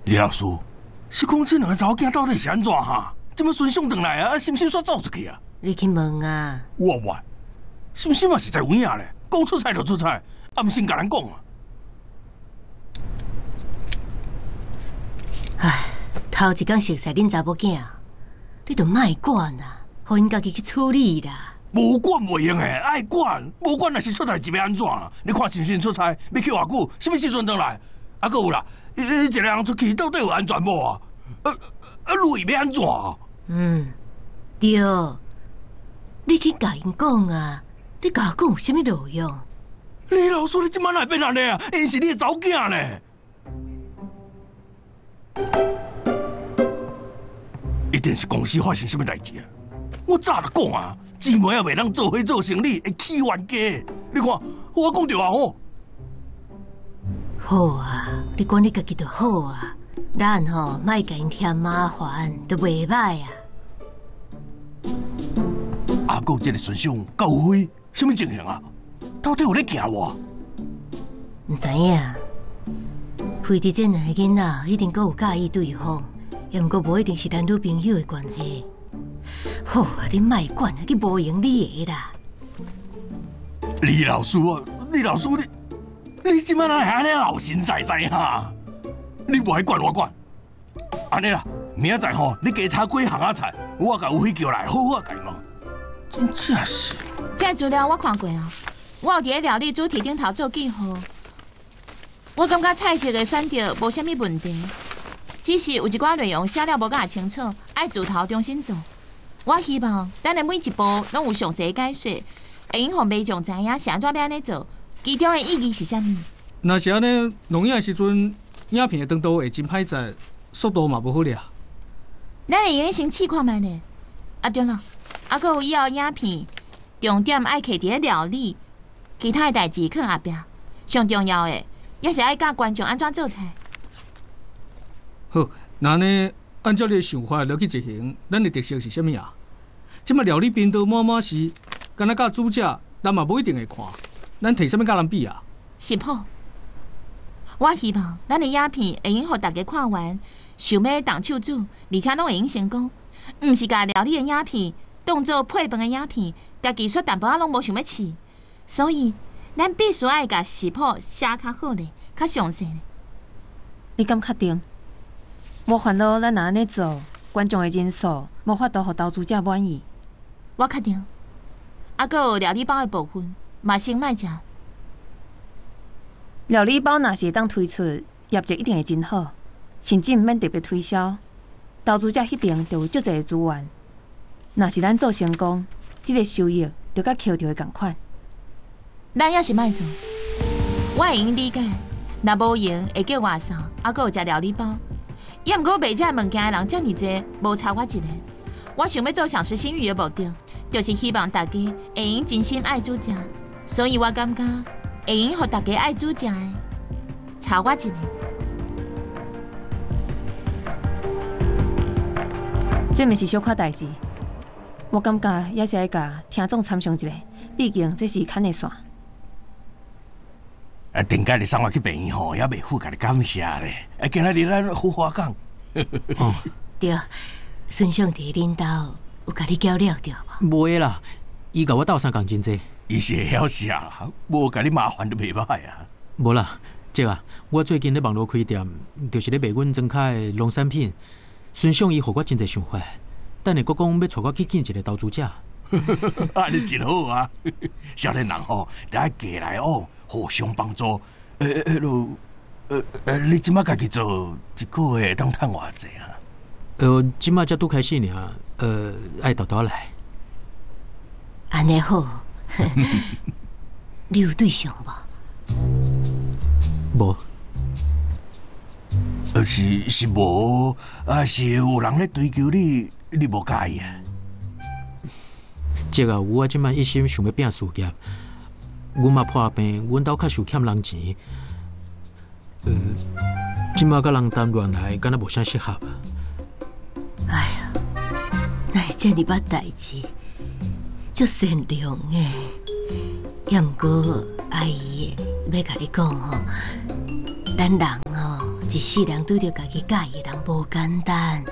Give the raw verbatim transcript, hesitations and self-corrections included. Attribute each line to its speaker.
Speaker 1: 李老师，是讲这两个查某囝到底是安怎哈？怎么孙相回来啊？心心煞走出去啊？
Speaker 2: 你去问啊！
Speaker 1: 我我，心心嘛是在有影咧，讲出菜就出菜，啊，唔先甲人讲啊。
Speaker 2: 唉，头一天熟悉恁查某囝，你著莫管啦，互因家己去处理啦。
Speaker 1: 无管袂用诶，爱管，无管若是出代志要安怎？你看心心出差要去偌久，什么时阵回来？啊，搁有啦，伊一个人出去到底有安全无啊？啊啊，路要安怎？
Speaker 2: 嗯，对，你去甲因讲啊，你甲我讲有啥物路用？
Speaker 1: 李老师，你即摆哪会变安尼啊？因是你的查某囝呢。一定是公司发生什么代志啊！我早就讲啊，姊妹也袂当做伙做生意，会起冤家。你看，我讲对啊吼。
Speaker 2: 好啊，你管你家己就好啊。咱吼莫甲因添麻烦，就袂歹啊。
Speaker 1: 阿哥，这个孙相高飞，什么情形啊？到底有咧惊我？
Speaker 2: 唔知影。飞伫这两个囡仔一定阁有介意对方，也毋过无一定是男女朋友的关系。好啊，你莫管啊，去无用你的啦。
Speaker 1: 李老师啊，李老师你。你即摆哪会安尼老神在在哈？你无爱管我管，安尼啦，明仔载吼，你加炒几项仔菜，我甲有飞叫来，好好甲伊弄。真正是。
Speaker 3: 这资料我看过啊，我有伫咧料理主题顶头做记号。我感觉菜色的选择无啥物问题，只是有一寡内容写了无甲清楚，爱自头重新做。我希望咱的每一步拢有详细解说，会用互民众知影是安怎要安尼做。其中的意义是啥物？
Speaker 4: 若是安尼，录影的时阵，影片的长度会真歹势，速度嘛无好抓。
Speaker 3: 咱会用先试看觅呢。啊对了，啊搁有以后影片，重点爱摕伫咧料理，其他的代志放后壁。上重要的，也是爱教观众安怎做菜。
Speaker 4: 好，那安尼按照你的想法落去执行，咱的特色是啥物啊？即摆料理频道满满是，敢若甲主角，咱嘛无一定会看。咱摕啥物甲人比啊？
Speaker 3: 食谱，我希望咱的影片会用互大家看完，想要动手煮，而且拢会用成功。毋是甲料理的影片当做配饭的影片，甲技术淡薄仔拢无想要试。所以，咱必须爱甲食谱写较好咧，较详细咧。
Speaker 5: 你敢确定？我烦恼咱若安尼做，观众的人数无法度互投资者满意。
Speaker 3: 我确定。啊，搁有料理包的部分。嘛先卖食。
Speaker 5: 料理包若是会当推出，业绩一定会真好，甚至毋免特别推销。投资者迄边就有足侪资源。若是咱做成功，即、这个收益就甲扣着的共款。
Speaker 3: 咱也是卖做，我会用理解。若无用，会叫外送，啊，搁有食料理包。也毋过卖这物件的人遮尔济，无差我一个。我想要做上实心语的目的，就是希望大家会用真心爱煮食。所以我感觉会用互大家爱煮食的，差我一个。
Speaker 5: 这毋是小可代志，我感觉也是爱甲听众参详一下，毕竟这是牵的线。
Speaker 1: 啊，顶解你送我去病院吼，也袂负甲你感谢咧。啊，今仔日咱好好讲。
Speaker 2: 哦，对，孙相伫恁兜有甲你交了对无？
Speaker 6: 无诶啦，伊甲我斗相共真济。
Speaker 1: 伊是会晓写，无甲你麻烦都袂歹啊。
Speaker 6: 无啦，姐啊，我最近咧网络开店，就是咧卖阮庄卡的农产品。孙相伊互我真侪想法，等下佫讲要带我去见一个投资者。
Speaker 1: 啊，你真好啊！少年人吼，得爱家来往，互相帮助。呃呃，咯，呃呃，你即摆家己做一个月当趁偌济啊？
Speaker 6: 呃，即摆才拄开始尔，呃，爱豆豆来。
Speaker 2: 安尼好。你有对象无？
Speaker 6: 无。
Speaker 1: 呃，是是无，啊是有人咧追求你，你无介意啊？
Speaker 6: 姐啊，我即摆一心想要拼事业，阮嘛破病，阮兜较受欠人钱。呃，即摆甲人谈恋爱，敢若无啥适合啊。
Speaker 2: 哎呀，哪会遮尔捌代志？足善良诶，也毋过阿姨要甲你讲吼，咱人吼一世人拄着家己介意的人无简单。